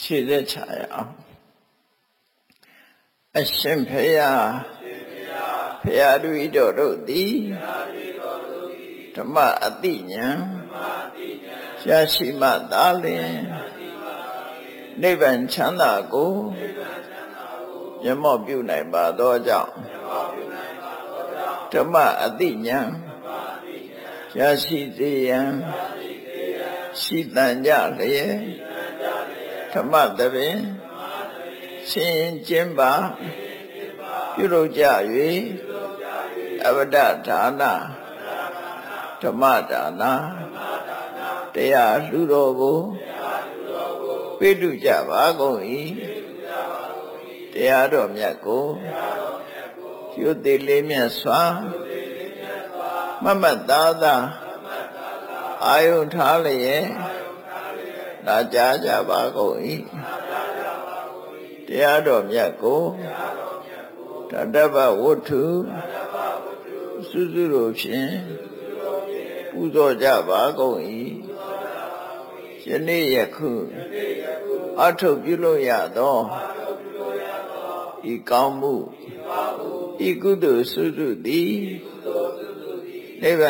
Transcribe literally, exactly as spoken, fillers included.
ခြေသက်ချရအောင်အရှင်ဖေယဖေယတို့ဤတော်တို့သည်ဓမ္မအတိညာရရှိမှသာလျှင်နိဗ္ဗာန်ချမ်းသာကိုမျက်မှောက်ပြုနိုင်ပါသောကြောင့်ဓမ္မအတိညာရရှိစေရန်ရှိတန်ကြလျက်ဓမ္မသဘင်ရှင်ကျင်းပါပြုလုပ်ကြ၍အဝဒဒါနဓမ္မဒါနတရားလှူတော်ကိုပေးလူကြပါကုန်၏တရားတော်မြတ်ကိုကျိုးသေးလေးမြတ်စွာမမတ်သားသာအာယုထားလျက်နာကြားကြပါကုန်၏တရားတော်မြတ်ကိုတတ္တဗဝတ္ထုစုစုတို့ဖြင့်ပူဇော်ကြပါကုန်၏ယနေ့ယခုအထုပ်ပြုလို့ရသောဤကောင်းမှုဤကုသိုလ်စုစုသည်နိဗ္ဗာန်